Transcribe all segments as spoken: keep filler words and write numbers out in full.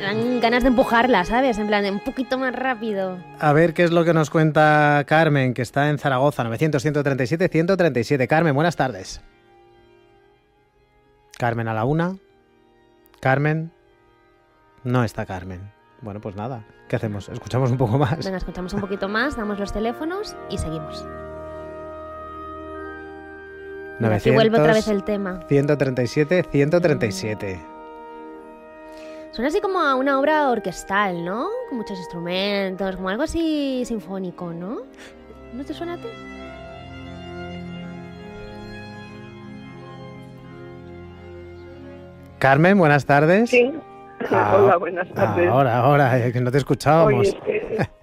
dan ganas de empujarla, ¿sabes? En plan, de un poquito más rápido. A ver qué es lo que nos cuenta Carmen, que está en Zaragoza, novecientos, ciento treinta y siete, ciento treinta y siete. Carmen, buenas tardes. Carmen a la una. Carmen. No está Carmen. Bueno, pues nada, ¿qué hacemos? ¿Escuchamos un poco más? Venga, escuchamos un poquito más, damos los teléfonos y seguimos. Mira, aquí vuelve otra vez el tema. ciento treinta y siete, ciento treinta y siete. Suena así como a una obra orquestal, ¿no? Con muchos instrumentos, como algo así sinfónico, ¿no? ¿No te suena a ti? Carmen, buenas tardes. Sí. Ah, Hola, buenas tardes. Ahora, ahora, que no te escuchábamos. Oye, es que...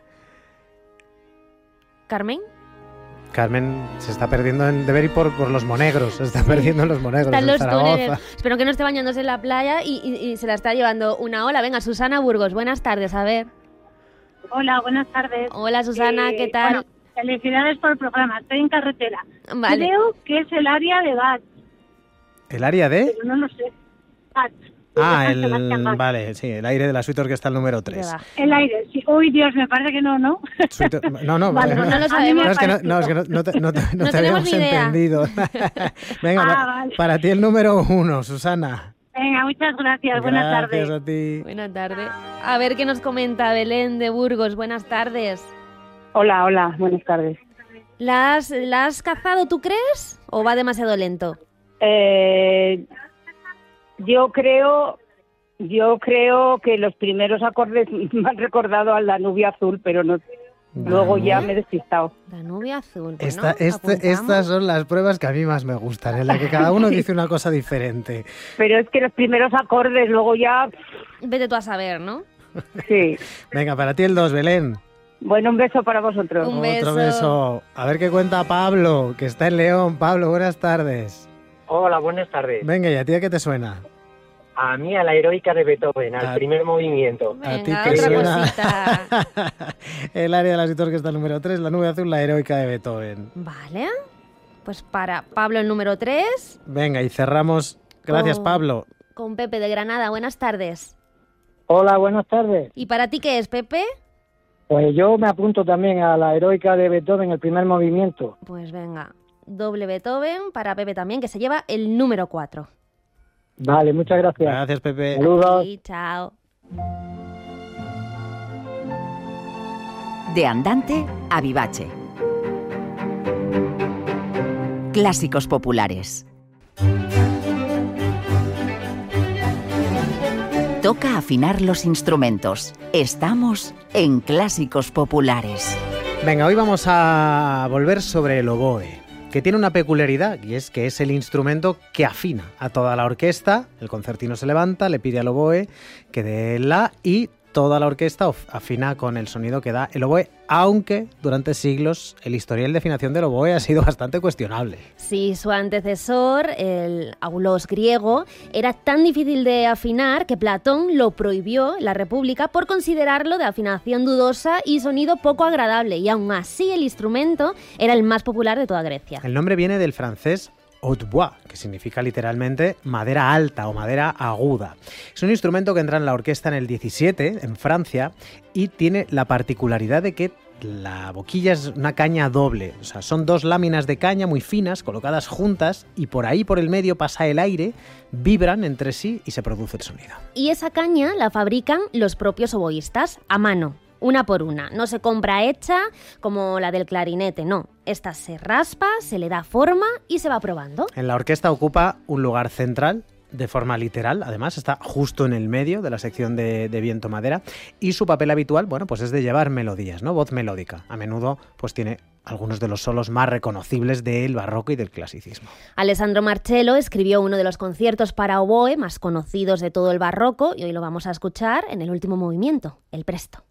¿Carmen? Carmen se está perdiendo en... Debe ir por, por los monegros, se está perdiendo en los monegros. Están los Zaragoza. túneles. Espero que no esté bañándose en la playa y, y, y se la está llevando una ola. Venga, Susana Burgos, buenas tardes, a ver. Hola, buenas tardes. Hola, Susana, Eh, ¿qué tal? Bueno, felicidades por el programa, estoy en carretera. Vale. Creo que es el área de Bach, ¿El área de...? pero no lo sé. Bach. Ah, De el... Sebastián Bach. Vale, sí, el aire de la suite orquestal número tres. Bach. El aire, sí. Uy, Dios, me parece que no, ¿no? Suite... No, no, Vale, no, no lo a mí me sabemos. No, es que no, parecido. no, es que no, no te, no te, no No te tenemos habíamos ni idea. entendido. Venga, Ah, pa- vale. para ti el número uno, Susana. Venga, muchas gracias, buenas Gracias tardes. a ti. Buenas tardes. A ver qué nos comenta Belén de Burgos. Buenas tardes. Hola, hola, buenas tardes. ¿La has, la has cazado, tú crees? ¿O va demasiado lento? Eh, yo creo, yo creo que los primeros acordes me han recordado al Danubio Azul, pero no. Luego ya me he despistado. Danubio Azul. Bueno, Esta, este, apuntamos. estas son las pruebas que a mí más me gustan, en las que cada uno dice una cosa diferente. Pero es que los primeros acordes, luego ya, Vete tú a saber, ¿no? sí. Venga, para ti el dos, Belén. Bueno, un beso para vosotros. Un Otro beso. beso. A ver qué cuenta Pablo, que está en León. Pablo, buenas tardes. Hola, buenas tardes. Venga, ¿y a ti a qué te suena? A mí a la heroica de Beethoven, al Ah. primer movimiento. ¿A ti Venga, qué otra suena? cosita. El área de la suite orquestal número tres, la nube azul, la heroica de Beethoven. Vale. Pues para Pablo el número tres, Venga, y cerramos. Gracias, Oh. Pablo. con Pepe de Granada. Buenas tardes. Hola, buenas tardes. ¿Y para ti qué es, Pepe? Pues yo me apunto también a la heroica de Beethoven, el primer movimiento. Pues venga, doble Beethoven para Pepe también, que se lleva el número cuatro. Vale, muchas gracias. Gracias, Pepe. Saludos. Y chao. De Andante a Vivace. Clásicos populares. Toca afinar los instrumentos. Estamos en Clásicos Populares. Venga, hoy vamos a volver sobre el oboe, que tiene una peculiaridad, y es que es el instrumento que afina a toda la orquesta. El concertino se levanta, le pide al oboe que dé la, y toda la orquesta of- afina con el sonido que da el oboe, aunque durante siglos el historial de afinación del oboe ha sido bastante cuestionable. Sí, su antecesor, el aulos griego, era tan difícil de afinar que Platón lo prohibió en la República por considerarlo de afinación dudosa y sonido poco agradable, y aún así el instrumento era el más popular de toda Grecia. El nombre viene del francés hautbois, que significa literalmente madera alta o madera aguda. Es un instrumento que entra en la orquesta en el diecisiete, en Francia, y tiene la particularidad de que la boquilla es una caña doble. O sea, son dos láminas de caña muy finas, colocadas juntas, y por ahí, por el medio, pasa el aire, vibran entre sí y se produce el sonido. Y esa caña la fabrican los propios oboístas a mano, una por una. No se compra hecha como la del clarinete, no. Esta se raspa, se le da forma y se va probando. En la orquesta ocupa un lugar central, de forma literal, además, está justo en el medio de la sección de, de viento-madera, y su papel habitual, bueno, pues es de llevar melodías, ¿no? Voz melódica. A menudo, pues tiene algunos de los solos más reconocibles del barroco y del clasicismo. Alessandro Marcello escribió uno de los conciertos para oboe más conocidos de todo el barroco y hoy lo vamos a escuchar en el último movimiento, el Presto.